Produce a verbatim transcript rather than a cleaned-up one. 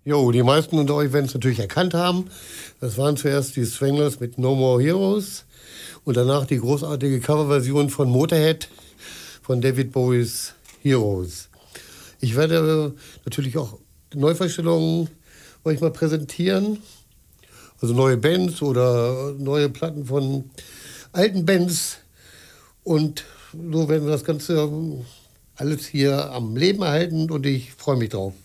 Jo, die meisten unter euch werden es natürlich erkannt haben. Das waren zuerst die Stranglers mit No More Heroes und danach die großartige Coverversion von Motorhead von David Bowies Heroes. Ich werde natürlich auch Neuvorstellungen euch mal präsentieren. Also neue Bands oder neue Platten von alten Bands. Und so werden wir das Ganze alles hier am Leben erhalten und ich freue mich drauf.